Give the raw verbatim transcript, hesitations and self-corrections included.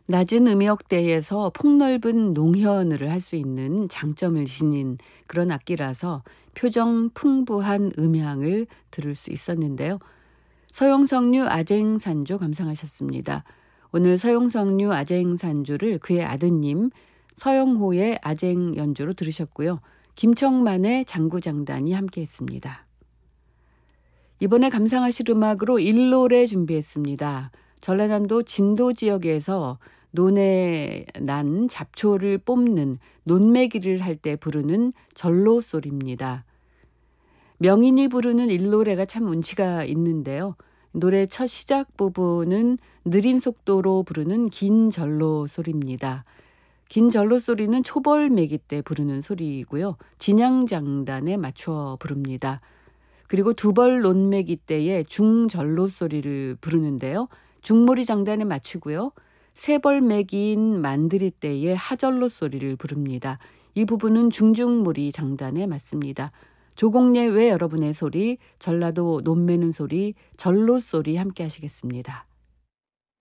낮은 음역대에서 폭넓은 농현을 할 수 있는 장점을 지닌 그런 악기라서 표정 풍부한 음향을 들을 수 있었는데요. 서용석류 아쟁산조 감상하셨습니다. 오늘 서용석류 아쟁산조를 그의 아드님 서영호의 아쟁 연주로 들으셨고요. 김청만의 장구장단이 함께했습니다. 이번에 감상하실 음악으로 일노래 준비했습니다. 전라남도 진도 지역에서 논에 난 잡초를 뽑는 논매기를 할 때 부르는 전로 소리입니다. 명인이 부르는 일노래가 참 운치가 있는데요. 노래 첫 시작 부분은 느린 속도로 부르는 긴 전로 소리입니다. 긴 전로 소리는 초벌매기 때 부르는 소리이고요. 진양장단에 맞춰 부릅니다. 그리고 두벌 논매기 때에 중전로 소리를 부르는데요. 중모리 장단에 맞추고요. 세벌매기인 만드리 때에 하전로 소리를 부릅니다. 이 부분은 중중모리 장단에 맞습니다. 조공예 외 여러분의 소리, 전라도 논매는 소리, 전로 소리 함께 하시겠습니다.